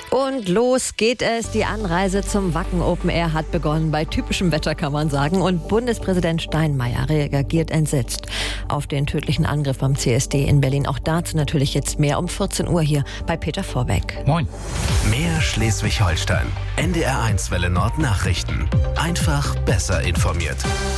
Und los geht es. Die Anreise zum Wacken Open Air hat begonnen. Bei typischem Wetter kann man sagen. Und Bundespräsident Steinmeier reagiert entsetzt auf den tödlichen Angriff beim CSD in Berlin. Auch dazu natürlich jetzt mehr um 14 Uhr hier bei Peter Vorbeck. Moin. Mehr Schleswig-Holstein. NDR1 Welle Nord Nachrichten. Einfach besser informiert.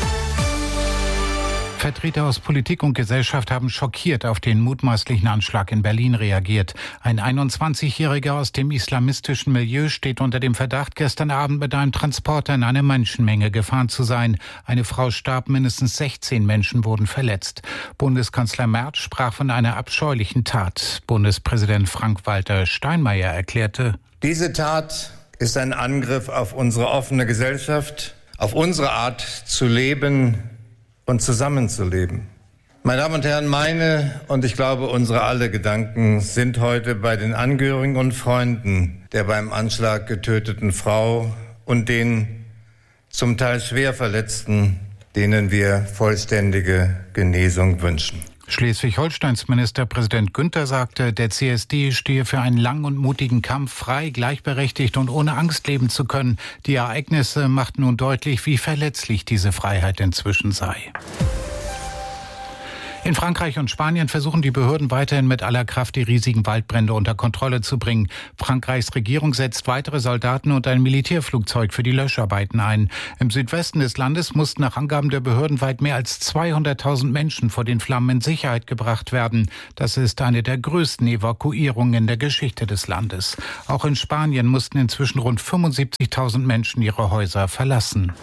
Vertreter aus Politik und Gesellschaft haben schockiert auf den mutmaßlichen Anschlag in Berlin reagiert. Ein 21-Jähriger aus dem islamistischen Milieu steht unter dem Verdacht, gestern Abend mit einem Transporter in eine Menschenmenge gefahren zu sein. Eine Frau starb, mindestens 16 Menschen wurden verletzt. Bundeskanzler Merz sprach von einer abscheulichen Tat. Bundespräsident Frank-Walter Steinmeier erklärte: Diese Tat ist ein Angriff auf unsere offene Gesellschaft, auf unsere Art zu leben und zusammenzuleben. Meine Damen und Herren, meine und ich glaube unsere aller Gedanken sind heute bei den Angehörigen und Freunden der beim Anschlag getöteten Frau und den zum Teil schwer Verletzten, denen wir vollständige Genesung wünschen. Schleswig-Holsteins Ministerpräsident Günther sagte, der CSD stehe für einen langen und mutigen Kampf, frei, gleichberechtigt und ohne Angst leben zu können. Die Ereignisse machten nun deutlich, wie verletzlich diese Freiheit inzwischen sei. In Frankreich und Spanien versuchen die Behörden weiterhin mit aller Kraft die riesigen Waldbrände unter Kontrolle zu bringen. Frankreichs Regierung setzt weitere Soldaten und ein Militärflugzeug für die Löscharbeiten ein. Im Südwesten des Landes mussten nach Angaben der Behörden weit mehr als 200.000 Menschen vor den Flammen in Sicherheit gebracht werden. Das ist eine der größten Evakuierungen in der Geschichte des Landes. Auch in Spanien mussten inzwischen rund 75.000 Menschen ihre Häuser verlassen.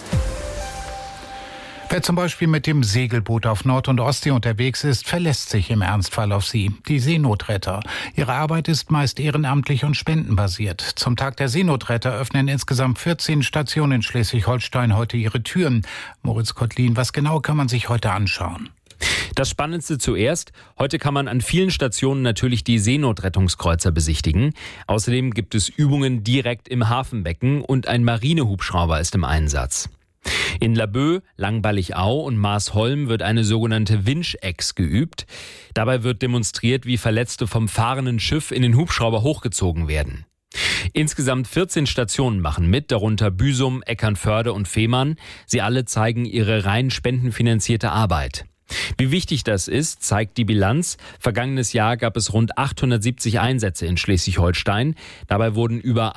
Wer zum Beispiel mit dem Segelboot auf Nord- und Ostsee unterwegs ist, verlässt sich im Ernstfall auf sie, die Seenotretter. Ihre Arbeit ist meist ehrenamtlich und spendenbasiert. Zum Tag der Seenotretter öffnen insgesamt 14 Stationen in Schleswig-Holstein heute ihre Türen. Moritz Kottlin, was genau kann man sich heute anschauen? Das Spannendste zuerst. Heute kann man an vielen Stationen natürlich die Seenotrettungskreuzer besichtigen. Außerdem gibt es Übungen direkt im Hafenbecken und ein Marinehubschrauber ist im Einsatz. In Laboe, Langballigau und Maasholm wird eine sogenannte Winch-Ex geübt. Dabei wird demonstriert, wie Verletzte vom fahrenden Schiff in den Hubschrauber hochgezogen werden. Insgesamt 14 Stationen machen mit, darunter Büsum, Eckernförde und Fehmarn. Sie alle zeigen ihre rein spendenfinanzierte Arbeit. Wie wichtig das ist, zeigt die Bilanz. Vergangenes Jahr gab es rund 870 Einsätze in Schleswig-Holstein. Dabei wurden über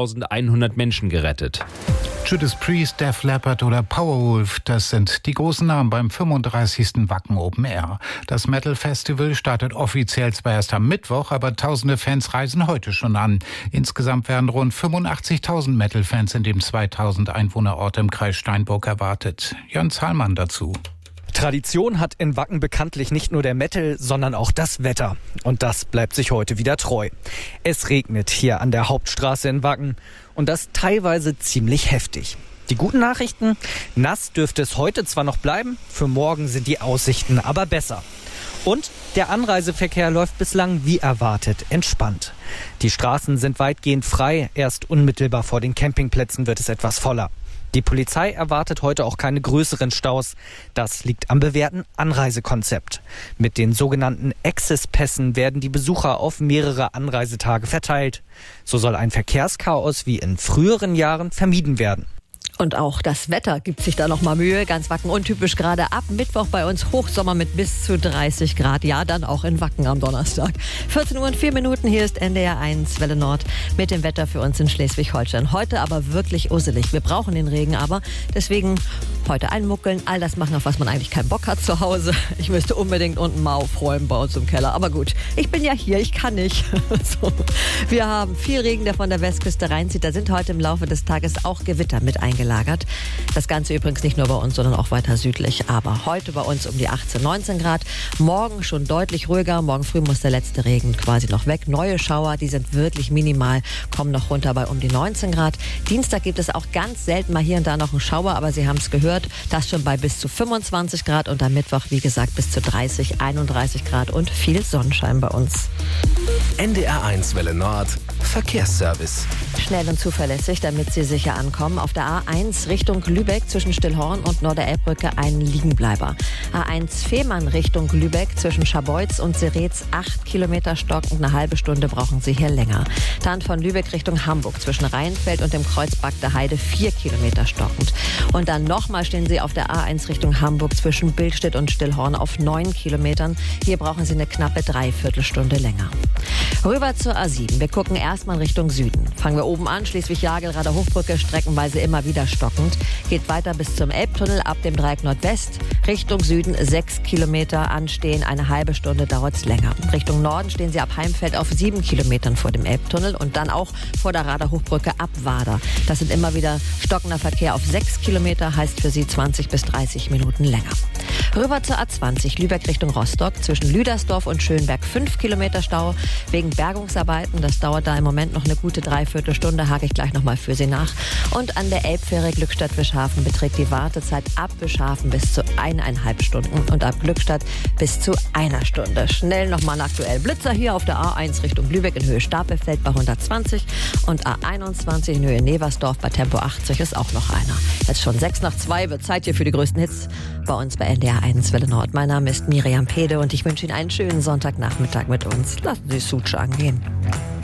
1100 Menschen gerettet. Judas Priest, Def Leppard oder Powerwolf, das sind die großen Namen beim 35. Wacken Open Air. Das Metal Festival startet offiziell zwar erst am Mittwoch, aber tausende Fans reisen heute schon an. Insgesamt werden rund 85.000 Metal-Fans in dem 2000 Einwohnerort im Kreis Steinburg erwartet. Jörn Zahlmann dazu. Tradition hat in Wacken bekanntlich nicht nur der Metal, sondern auch das Wetter. Und das bleibt sich heute wieder treu. Es regnet hier an der Hauptstraße in Wacken und das teilweise ziemlich heftig. Die guten Nachrichten: nass dürfte es heute zwar noch bleiben, für morgen sind die Aussichten aber besser. Und der Anreiseverkehr läuft bislang wie erwartet entspannt. Die Straßen sind weitgehend frei, erst unmittelbar vor den Campingplätzen wird es etwas voller. Die Polizei erwartet heute auch keine größeren Staus. Das liegt am bewährten Anreisekonzept. Mit den sogenannten Access-Pässen werden die Besucher auf mehrere Anreisetage verteilt. So soll ein Verkehrschaos wie in früheren Jahren vermieden werden. Und auch das Wetter gibt sich da noch mal Mühe. Ganz Wacken untypisch, gerade ab Mittwoch bei uns Hochsommer mit bis zu 30 Grad. Ja, dann auch in Wacken am Donnerstag. 14 Uhr und 4 Minuten, hier ist NDR1 Welle Nord mit dem Wetter für uns in Schleswig-Holstein. Heute aber wirklich usselig. Wir brauchen den Regen aber. Deswegen heute einmuckeln, all das machen, auf was man eigentlich keinen Bock hat zu Hause. Ich müsste unbedingt unten mal aufräumen bei uns im Keller. Aber gut, ich bin ja hier, ich kann nicht. So. Wir haben viel Regen, der von der Westküste reinzieht. Da sind heute im Laufe des Tages auch Gewitter mit eingelagert. Das Ganze übrigens nicht nur bei uns, sondern auch weiter südlich. Aber heute bei uns um die 18, 19 Grad. Morgen schon deutlich ruhiger. Morgen früh muss der letzte Regen quasi noch weg. Neue Schauer, die sind wirklich minimal, kommen noch runter bei um die 19 Grad. Dienstag gibt es auch ganz selten mal hier und da noch einen Schauer, aber Sie haben es gehört, das schon bei bis zu 25 Grad und am Mittwoch, wie gesagt, bis zu 30, 31 Grad und viel Sonnenschein bei uns. NDR1 Welle Nord Verkehrsservice. Schnell und zuverlässig, damit Sie sicher ankommen. Auf der A1 Richtung Lübeck zwischen Stillhorn und Norderelbbrücke ein Liegenbleiber. A1 Fehmarn Richtung Lübeck zwischen Scharbeutz und Seretz 8 Kilometer stockend. Eine halbe Stunde brauchen Sie hier länger. Dann von Lübeck Richtung Hamburg zwischen Rheinfeld und dem Kreuz Bagder Heide 4 Kilometer stockend. Und dann nochmal stehen Sie auf der A1 Richtung Hamburg zwischen Billstedt und Stillhorn auf 9 Kilometern. Hier brauchen Sie eine knappe Dreiviertelstunde länger. Rüber zur A7. Wir gucken erstmal Richtung Süden. Fangen wir oben an, Schleswig-Jagelrader Hochbrücke, streckenweise immer wieder stockend. Geht weiter bis zum Elbtunnel, ab dem Dreieck Nordwest. Richtung Süden 6 Kilometer anstehen, eine halbe Stunde dauert es länger. Richtung Norden stehen Sie ab Heimfeld auf 7 Kilometern vor dem Elbtunnel und dann auch vor der Rader Hochbrücke ab Wader. Das sind immer wieder stockender Verkehr auf 6 Kilometer, heißt für Sie 20 bis 30 Minuten länger. Rüber zur A20, Lübeck Richtung Rostock, zwischen Lüdersdorf und Schönberg 5 Kilometer Stau wegen Bergungsarbeiten. Das dauert da im Moment noch eine gute Dreiviertelstunde, hake ich gleich nochmal für Sie nach. Und an der Elbfähre Glückstadt-Wischhafen beträgt die Wartezeit ab Wischhafen bis zu 1,5 Stunden und ab Glückstadt bis zu 1 Stunde. Schnell nochmal einen aktuellen Blitzer hier auf der A1 Richtung Lübeck in Höhe Stapelfeld bei 120 und A21 in Höhe Neversdorf bei Tempo 80 ist auch noch einer. Jetzt schon 6:02, wird Zeit hier für die größten Hits bei uns bei NDR1 Welle Nord. Mein Name ist Miriam Pede und ich wünsche Ihnen einen schönen Sonntagnachmittag mit uns. Lassen Sie Suche angehen.